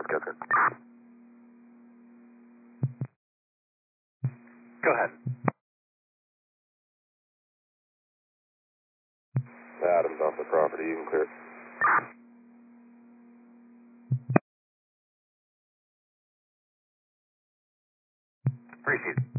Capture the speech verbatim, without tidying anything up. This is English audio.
Yes, sir. Go ahead. Adams off the property, even clear. Appreciate it.